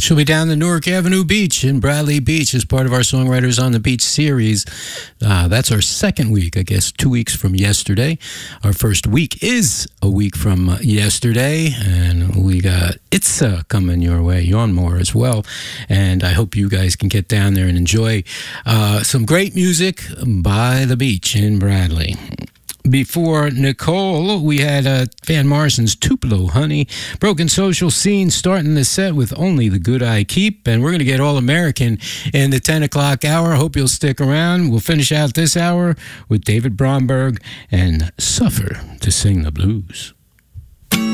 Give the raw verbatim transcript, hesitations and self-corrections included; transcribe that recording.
She'll be down the Newark Avenue Beach in Bradley Beach as part of our Songwriters on the Beach series. Uh, that's our second week, I guess, two weeks from yesterday. Our first week is a week from uh, yesterday, and we got Itza coming your way, Yawn More as well. And I hope you guys can get down there and enjoy uh, some great music by the beach in Bradley. Before Nicole, we had uh, Van Morrison's Tupelo Honey. Broken Social Scene starting the set with Only the Good I Keep. And we're going to get All American in the ten o'clock hour. Hope you'll stick around. We'll finish out this hour with David Bromberg and Suffer to Sing the Blues.